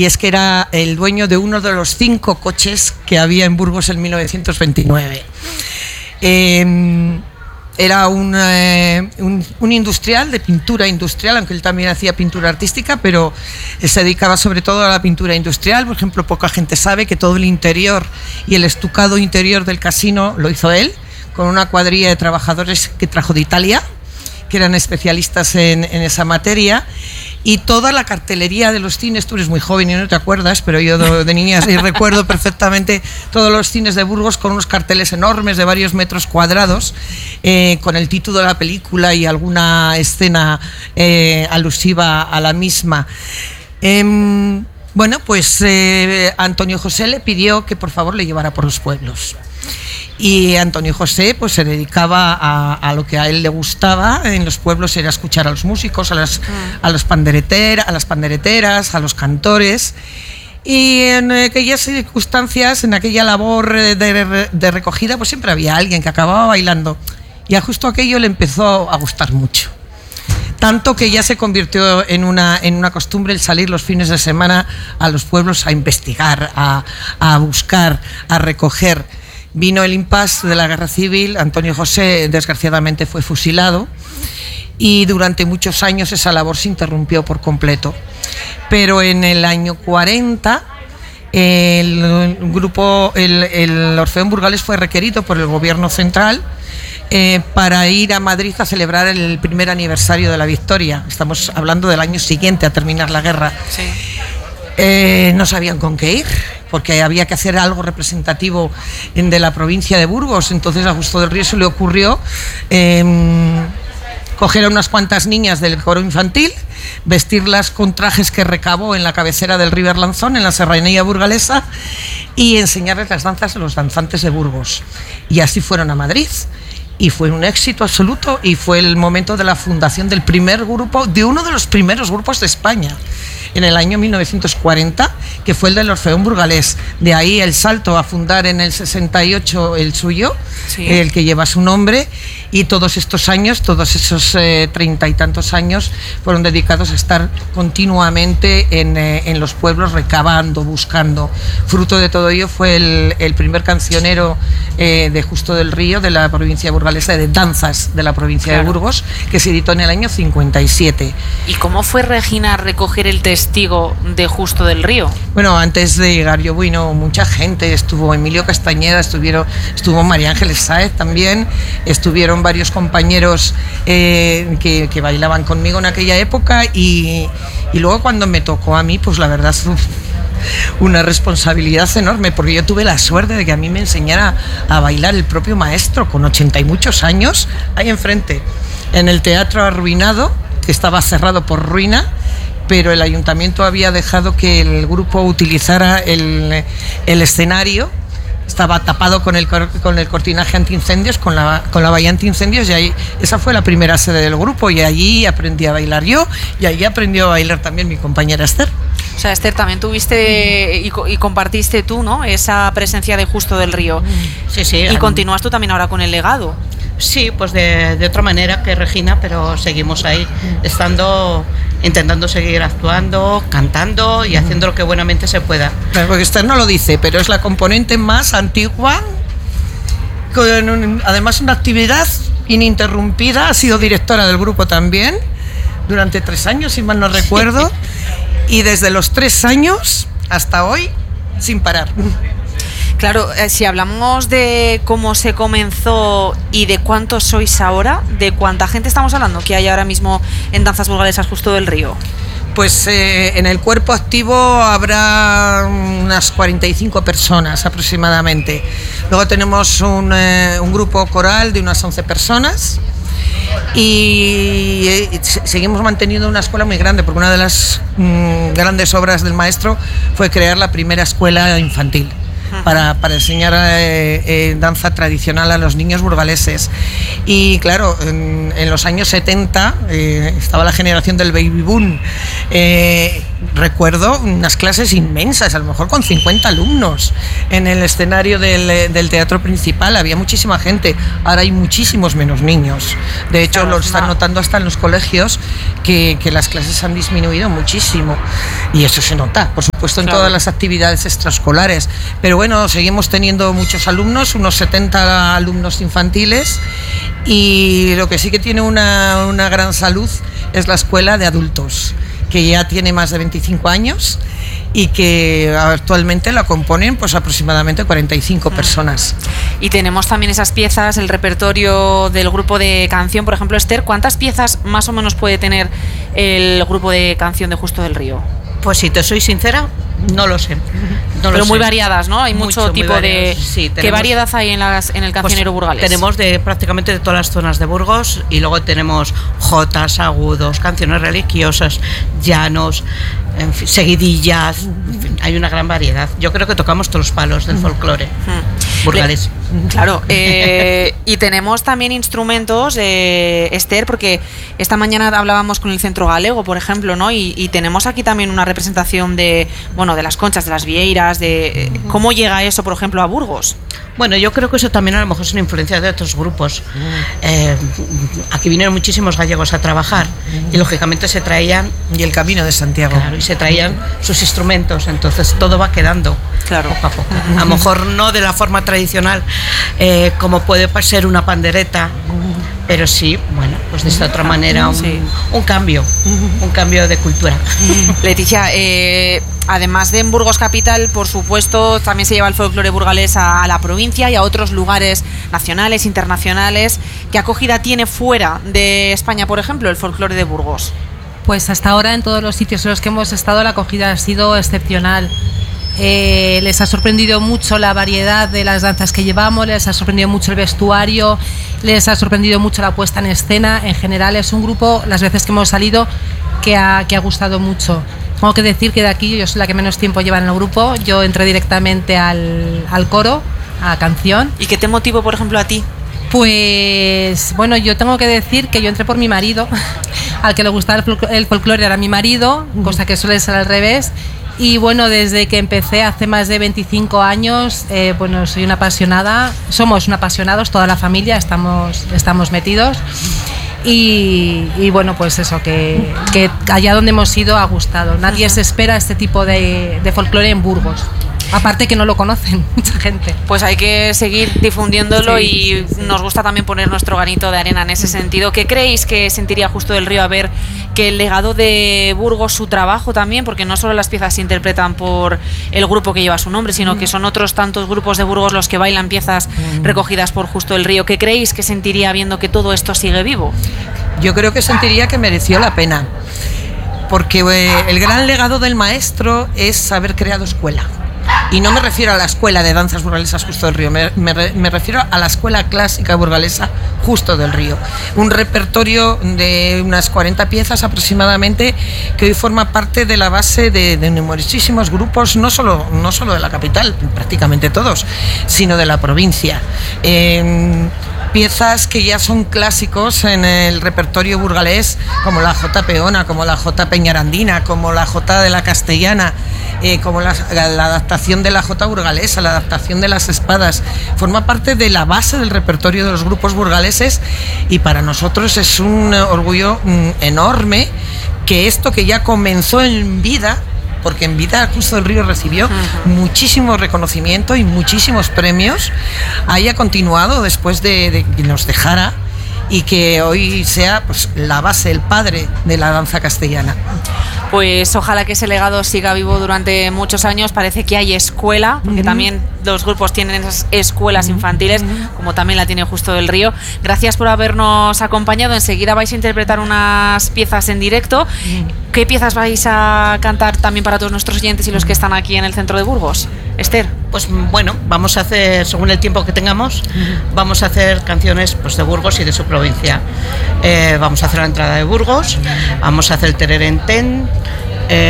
y es que era el dueño de uno de los 5 coches que había en Burgos en 1929. Era un industrial de pintura industrial, aunque él también hacía pintura artística, pero él se dedicaba sobre todo a la pintura industrial. Por ejemplo, poca gente sabe que todo el interior y el estucado interior del casino lo hizo él, con una cuadrilla de trabajadores que trajo de Italia, que eran especialistas en esa materia. Y toda la cartelería de los cines, tú eres muy joven y no te acuerdas, pero yo de niña sí recuerdo perfectamente todos los cines de Burgos con unos carteles enormes de varios metros cuadrados, con el título de la película y alguna escena alusiva a la misma. Bueno, pues Antonio José le pidió que por favor le llevara por los pueblos. Y Antonio José pues se dedicaba a lo que a él le gustaba en los pueblos, era escuchar a los músicos, a las pandereteras, a los cantores. Y en aquellas circunstancias, en aquella labor de recogida, pues siempre había alguien que acababa bailando. Y a justo aquello le empezó a gustar mucho. Tanto que ya se convirtió en una costumbre el salir los fines de semana a los pueblos a investigar, a buscar, a recoger. Vino el impasse de la Guerra Civil, Antonio José desgraciadamente fue fusilado y durante muchos años esa labor se interrumpió por completo. Pero en el año 40 el Orfeón Burgalés fue requerido por el gobierno central para ir a Madrid a celebrar el primer aniversario de la victoria. Estamos hablando del año siguiente a terminar la guerra. Sí. No sabían con qué ir, porque había que hacer algo representativo de la provincia de Burgos. Entonces a Justo del Río se le ocurrió coger a unas cuantas niñas del coro infantil, vestirlas con trajes que recabó en la cabecera del River Lanzón, en la serranía burgalesa, y enseñarles las danzas de los danzantes de Burgos. Y así fueron a Madrid. Y fue un éxito absoluto y fue el momento de la fundación del primer grupo, de uno de los primeros grupos de España, en el año 1940, que fue el del Orfeón Burgalés. De ahí el salto a fundar en el 68 el suyo, sí, el que lleva su nombre, y todos estos años, todos esos 30 y tantos años, fueron dedicados a estar continuamente en los pueblos recabando, buscando. Fruto de todo ello fue el primer cancionero de Justo del Río, de la provincia burgalesa, de danzas de la provincia, claro, de Burgos, que se editó en el año 57. ¿Y cómo fue, Regina, recoger el testigo de Justo del Río? Bueno, antes de llegar yo vino mucha gente, estuvo Emilio Castañeda, estuvo María Ángeles Sáez también, estuvieron varios compañeros que bailaban conmigo en aquella época y luego cuando me tocó a mí, pues la verdad una responsabilidad enorme, porque yo tuve la suerte de que a mí me enseñara a bailar el propio maestro con 80 y muchos años, ahí enfrente, en el Teatro Arruinado, que estaba cerrado por ruina, pero el ayuntamiento había dejado que el grupo utilizara el escenario. Estaba tapado con el cortinaje antiincendios, con la valla antiincendios, y ahí esa fue la primera sede del grupo, y allí aprendí a bailar yo, y allí aprendió a bailar también mi compañera Esther. O sea, Esther, también tuviste y compartiste tú, ¿no?, esa presencia de Justo del Río. Sí, sí. Y continúas tú también ahora con el legado. Sí, pues de otra manera que Regina, pero seguimos ahí, intentando seguir actuando, cantando y haciendo lo que buenamente se pueda. Claro, porque Esther no lo dice, pero es la componente más antigua, con además una actividad ininterrumpida. Ha sido directora del grupo también durante 3 años, si mal no recuerdo, y desde los 3 años hasta hoy, sin parar. Claro, si hablamos de cómo se comenzó y de cuántos sois ahora, ¿de cuánta gente estamos hablando que hay ahora mismo en Danzas Burgalesas Justo del Río? Pues en el cuerpo activo habrá unas 45 personas aproximadamente. Luego tenemos un grupo coral de unas 11 personas y seguimos manteniendo una escuela muy grande, porque una de las grandes obras del maestro fue crear la primera escuela infantil para enseñar danza tradicional a los niños burgaleses. Y claro, en los años 70 estaba la generación del baby boom, recuerdo unas clases inmensas, a lo mejor con 50 alumnos en el escenario del teatro principal. Había muchísima gente, ahora hay muchísimos menos niños. De hecho, lo están notando hasta en los colegios, que las clases han disminuido muchísimo. Y eso se nota, por supuesto, en todas las actividades extraescolares. Pero bueno, seguimos teniendo muchos alumnos, unos 70 alumnos infantiles, y lo que sí que tiene una gran salud es la escuela de adultos, que ya tiene más de 25 años y que actualmente la componen pues aproximadamente 45 personas. Y tenemos también esas piezas, el repertorio del grupo de canción. Por ejemplo, Esther, ¿cuántas piezas más o menos puede tener el grupo de canción de Justo del Río? Pues si te soy sincera, no lo sé. Pero muy variadas, ¿no? Hay mucho tipo de... Sí, tenemos, ¿qué variedad hay en el cancionero burgalés? Tenemos prácticamente de todas las zonas de Burgos, y luego tenemos jotas, agudos, canciones religiosas, llanos, en fin, seguidillas, en fin, hay una gran variedad. Yo creo que tocamos todos los palos del folclore burgalés. Claro, y tenemos también instrumentos, Esther, porque esta mañana hablábamos con el Centro Galego, por ejemplo, ¿no? Y tenemos aquí también una representación de las conchas, de las vieiras, de cómo llega eso, por ejemplo, a Burgos. Bueno, yo creo que eso también a lo mejor es una influencia de otros grupos. Aquí vinieron muchísimos gallegos a trabajar y lógicamente se traían... Y el Camino de Santiago. Claro, y se traían sus instrumentos, entonces todo va quedando poco a poco. A lo mejor no de la forma tradicional, como puede ser una pandereta, pero sí, bueno, pues de esta otra manera un cambio de cultura. Leticia, además de en Burgos capital, por supuesto, también se lleva el folclore burgalés a la provincia y a otros lugares nacionales, internacionales. ¿Qué acogida tiene fuera de España, por ejemplo, el folclore de Burgos? Pues hasta ahora en todos los sitios en los que hemos estado la acogida ha sido excepcional. Les ha sorprendido mucho la variedad de las danzas que llevamos, les ha sorprendido mucho el vestuario, les ha sorprendido mucho la puesta en escena. En general es un grupo, las veces que hemos salido, que ha gustado mucho. Tengo que decir que de aquí yo soy la que menos tiempo lleva en el grupo. Yo entré directamente al coro, a canción. ¿Y qué te motivó, por ejemplo, a ti? Pues bueno, yo tengo que decir que yo entré por mi marido. Al que le gustaba el folclore era mi marido, cosa que suele ser al revés. Y bueno, desde que empecé hace más de 25 años, bueno, soy una apasionada, somos una apasionados, toda la familia estamos metidos. Y bueno, pues eso, que allá donde hemos ido ha gustado. Nadie se espera este tipo de folclore en Burgos. Aparte que no lo conocen mucha gente. Pues hay que seguir difundiéndolo y nos gusta también poner nuestro granito de arena en ese sentido. ¿Qué creéis que sentiría Justo del Río a ver que el legado de Burgos, su trabajo también, porque no solo las piezas se interpretan por el grupo que lleva su nombre, sino que son otros tantos grupos de Burgos los que bailan piezas recogidas por Justo del Río? ¿Qué creéis que sentiría viendo que todo esto sigue vivo? Yo creo que sentiría que mereció la pena, porque el gran legado del maestro es haber creado escuela. Y no me refiero a la escuela de danzas burgalesas Justo del Río, me refiero a la escuela clásica burgalesa Justo del Río. Un repertorio de unas 40 piezas aproximadamente, que hoy forma parte de la base de numerosísimos grupos, no solo de la capital, prácticamente todos, sino de la provincia. Piezas que ya son clásicos en el repertorio burgalés, como la Jota Peona, como la Jota Peñarandina, como la Jota de la Castellana, como la adaptación de la Jota burgalesa, la adaptación de las espadas. Forma parte de la base del repertorio de los grupos burgaleses, y para nosotros es un orgullo enorme que esto, que ya comenzó en vida, porque en vida Justo del Río recibió muchísimo reconocimiento y muchísimos premios, haya continuado después de que nos dejara, y que hoy sea pues la base, el padre de la danza castellana. Pues ojalá que ese legado siga vivo durante muchos años. Parece que hay escuela, porque también los grupos tienen esas escuelas infantiles, como también la tiene Justo del Río. Gracias por habernos acompañado. Enseguida vais a interpretar unas piezas en directo. ¿Qué piezas vais a cantar también para todos nuestros oyentes y los que están aquí en el centro de Burgos? Esther. Pues bueno, vamos a hacer, según el tiempo que tengamos, vamos a hacer canciones pues de Burgos y de su provincia. Vamos a hacer la entrada de Burgos, vamos a hacer el Tererentén,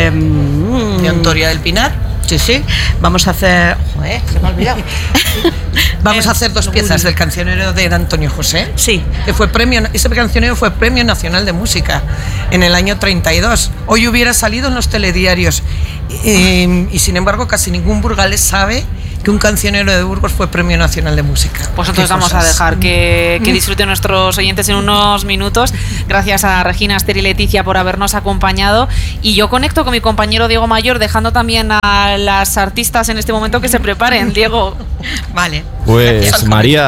de Ontoria del Pinar. Sí, vamos a hacer... Joder, se me ha olvidado. Vamos a hacer 2 piezas del cancionero de Antonio José. Sí. Que fue ese cancionero fue Premio Nacional de Música en el año 32. Hoy hubiera salido en los telediarios. Y sin embargo, casi ningún burgalés sabe que un cancionero de Burgos fue Premio Nacional de Música. Pues entonces vamos a dejar que disfruten nuestros oyentes en unos minutos. Gracias a Regina, Esther y Leticia por habernos acompañado. Y yo conecto con mi compañero Diego Mayor, dejando también a las artistas en este momento que se preparen. Diego. Vale. Pues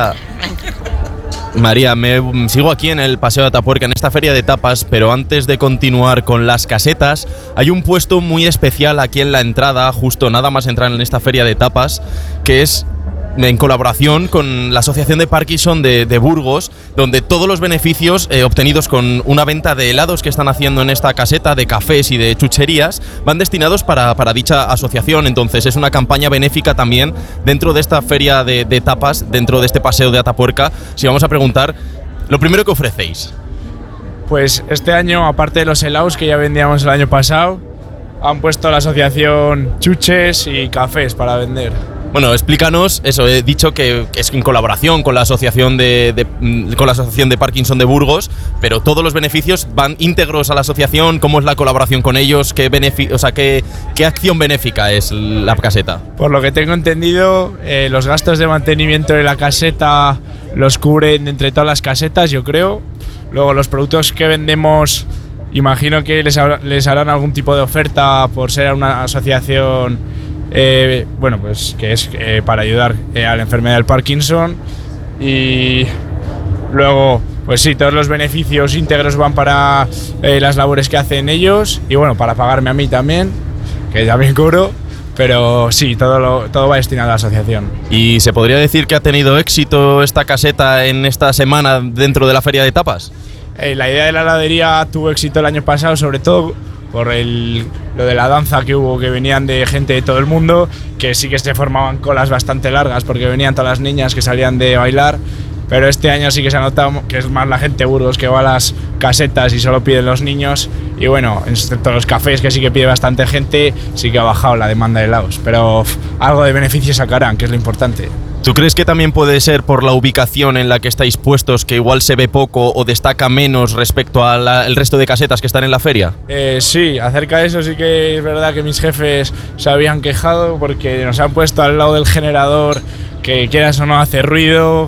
María, me sigo aquí en el Paseo de Atapuerca, en esta feria de tapas, pero antes de continuar con las casetas, hay un puesto muy especial aquí en la entrada, justo nada más entrar en esta feria de tapas, que es en colaboración con la Asociación de Parkinson de Burgos, donde todos los beneficios obtenidos con una venta de helados que están haciendo en esta caseta, de cafés y de chucherías, van destinados para dicha asociación. Entonces es una campaña benéfica también dentro de esta feria de tapas, dentro de este paseo de Atapuerca. Si vamos a preguntar, lo primero que ofrecéis. Pues este año, aparte de los helados que ya vendíamos el año pasado, han puesto la asociación chuches y cafés para vender. Bueno, explícanos eso. He dicho que es en colaboración con la asociación con la asociación de Parkinson de Burgos, pero todos los beneficios van íntegros a la asociación. ¿Cómo es la colaboración con ellos? ¿Qué acción benéfica es la caseta? Por lo que tengo entendido, los gastos de mantenimiento de la caseta los cubren entre todas las casetas, yo creo. Luego los productos que vendemos, imagino que les harán algún tipo de oferta por ser una asociación. Bueno, pues que es para ayudar a la enfermedad del Parkinson. Y luego, pues sí, todos los beneficios íntegros van para las labores que hacen ellos, y bueno, para pagarme a mí también, que también cobro. Pero sí, todo va destinado a la asociación. ¿Y se podría decir que ha tenido éxito esta caseta en esta semana dentro de la feria de tapas? La idea de la heladería tuvo éxito el año pasado, sobre todo por lo de la danza que hubo, que venían de gente de todo el mundo, que sí que se formaban colas bastante largas porque venían todas las niñas que salían de bailar. Pero este año sí que se ha notado que es más la gente de Burgos que va a las casetas y solo piden los niños. Y bueno, excepto los cafés, que sí que pide bastante gente, sí que ha bajado la demanda de helados. Pero algo de beneficio sacarán, que es lo importante. ¿Tú crees que también puede ser por la ubicación en la que estáis puestos, que igual se ve poco o destaca menos respecto al resto de casetas que están en la feria? Sí, acerca de eso sí que es verdad que mis jefes se habían quejado porque nos han puesto al lado del generador, que quieras o no hace ruido.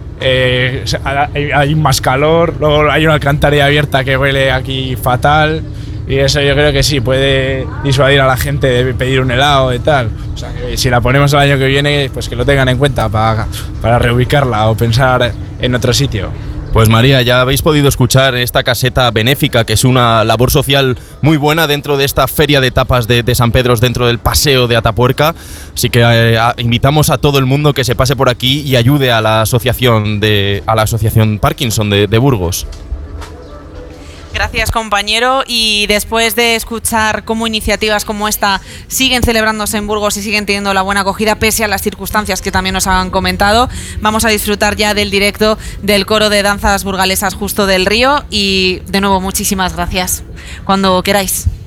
Hay más calor, luego hay una alcantarilla abierta que huele aquí fatal, y eso yo creo que sí puede disuadir a la gente de pedir un helado y tal. O sea, que si la ponemos el año que viene, pues que lo tengan en cuenta para reubicarla o pensar en otro sitio. Pues María, ya habéis podido escuchar esta caseta benéfica, que es una labor social muy buena dentro de esta feria de tapas de San Pedro, dentro del paseo de Atapuerca. Así que invitamos a todo el mundo que se pase por aquí y ayude a la asociación Parkinson de Burgos. Gracias, compañero. Y después de escuchar cómo iniciativas como esta siguen celebrándose en Burgos y siguen teniendo la buena acogida pese a las circunstancias que también nos han comentado, vamos a disfrutar ya del directo del coro de danzas burgalesas Justo del Río. Y de nuevo, muchísimas gracias. Cuando queráis.